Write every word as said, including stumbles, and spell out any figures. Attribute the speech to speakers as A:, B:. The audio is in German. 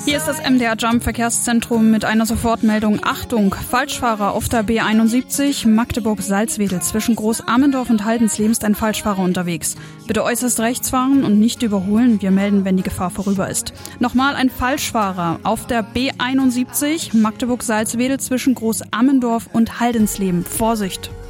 A: Hier ist das M D R Jump Verkehrszentrum mit einer Sofortmeldung. Achtung, Falschfahrer auf der B einundsiebzig Magdeburg-Salzwedel. Zwischen Groß-Amendorf und Haldensleben ist ein Falschfahrer unterwegs. Bitte äußerst rechts fahren und nicht überholen. Wir melden, wenn die Gefahr vorüber ist. Nochmal ein Falschfahrer auf der B einundsiebzig Magdeburg-Salzwedel zwischen Groß-Amendorf und Haldensleben. Vorsicht!